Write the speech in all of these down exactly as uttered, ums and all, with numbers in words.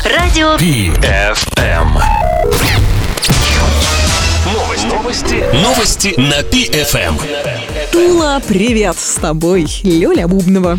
Радио пи эф эм. Новости. Новости. Новости на пи эф эм. Тула, привет! С тобой Лёля Бубнова.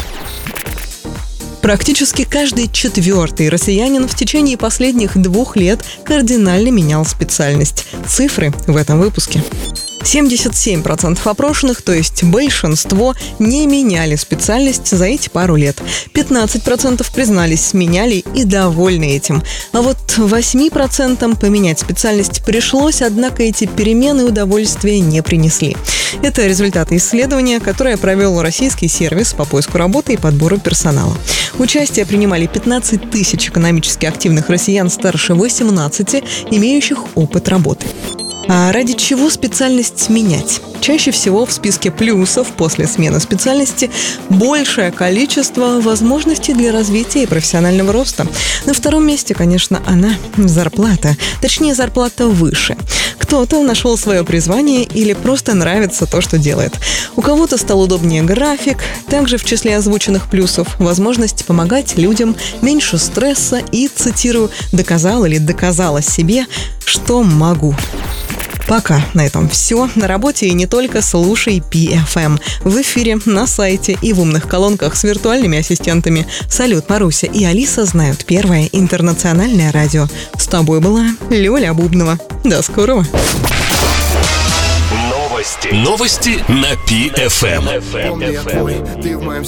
Практически каждый четвертый россиянин в течение последних двух лет кардинально менял специальность. Цифры в этом выпуске. семьдесят семь процентов опрошенных, то есть большинство, не меняли специальность за эти пару лет. пятнадцать процентов признались, меняли и довольны этим. А вот восемь процентов поменять специальность пришлось, однако эти перемены удовольствия не принесли. Это результаты исследования, которое провел российский сервис по поиску работы и подбору персонала. Участие принимали пятнадцать тысяч экономически активных россиян старше восемнадцати, имеющих опыт работы. А ради чего специальность менять? Чаще всего в списке плюсов после смены специальности большее количество возможностей для развития и профессионального роста. На втором месте, конечно, она – зарплата. Точнее, зарплата выше. Кто-то нашел свое призвание или просто нравится то, что делает. У кого-то стал удобнее график. Также в числе озвученных плюсов возможность помогать людям, меньше стресса и, цитирую, «доказал или доказала себе, что могу». Пока на этом все. На работе и не только слушай пи эф эм. В эфире, на сайте и в умных колонках с виртуальными ассистентами. Салют, Маруся и Алиса знают первое интернациональное радио. С тобой была Лёля Бубнова. До скорого. Новости. Новости на пи эф эм. Помни, я твой, ты в моем